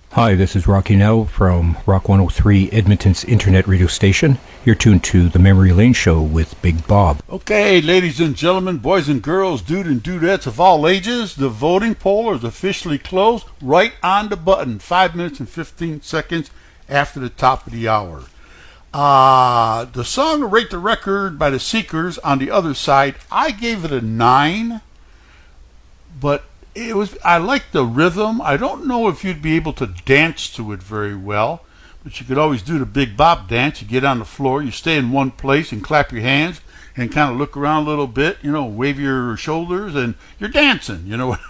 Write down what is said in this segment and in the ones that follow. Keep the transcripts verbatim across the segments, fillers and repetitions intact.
Hi, this is Rocky Nell from Rock one oh three, Edmonton's internet radio station. You're tuned to the Memory Lane Show with Big Bob. Okay, ladies and gentlemen, boys and girls, dude and dudettes of all ages, the voting poll is officially closed right on the button, five minutes and fifteen seconds after the top of the hour. Uh, the song Rate the Record by the Seekers on the other side, I gave it a nine, but it was, I like the rhythm. I don't know if you'd be able to dance to it very well, but you could always do the Big Bob dance. You get on the floor, you stay in one place and clap your hands and kind of look around a little bit, you know, wave your shoulders, and you're dancing, you know what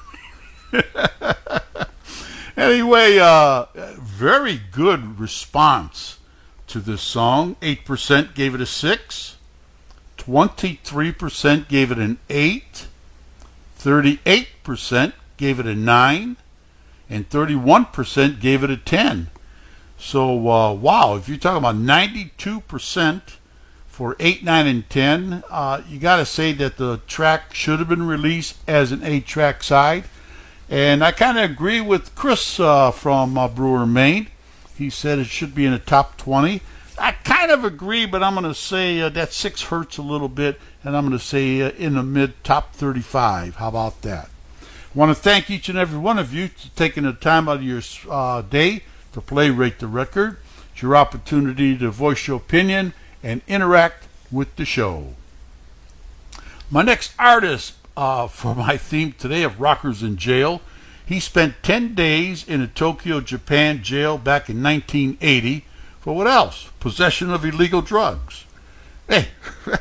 I mean? Anyway, uh, very good response to this song. eight percent gave it a six, twenty-three percent gave it an eight, thirty-eight percent gave it a nine, and thirty-one percent gave it a ten. So, uh, wow, if you're talking about ninety-two percent for eight, nine, and ten, uh, you got to say that the track should have been released as an eight-track side. And I kind of agree with Chris uh, from uh, Brewer, Maine. He said it should be in the top twenty. I kind of agree, but I'm going to say uh, that six hurts a little bit, and I'm going to say uh, in the mid top thirty-five. How about that? I want to thank each and every one of you for taking the time out of your uh, day to play Rate the Record. It's your opportunity to voice your opinion and interact with the show. My next artist uh, for my theme today of Rockers in Jail, he spent ten days in a Tokyo, Japan jail back in nineteen eighty for what else? Possession of illegal drugs. Hey,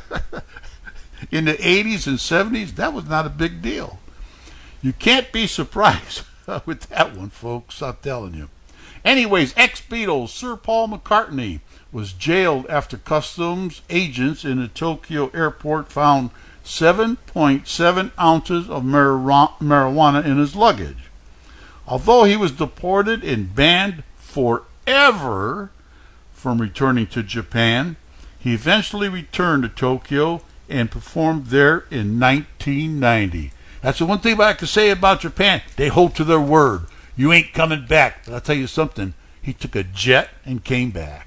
in the eighties and seventies, that was not a big deal. You can't be surprised with that one, folks, I'm telling you. Anyways, ex-Beatles Sir Paul McCartney was jailed after customs agents in the Tokyo airport found seven point seven ounces of marijuana in his luggage. Although he was deported and banned forever from returning to Japan, he eventually returned to Tokyo and performed there in nineteen ninety. That's the one thing I can say about Japan. They hold to their word. You ain't coming back. But I'll tell you something. He took a jet and came back.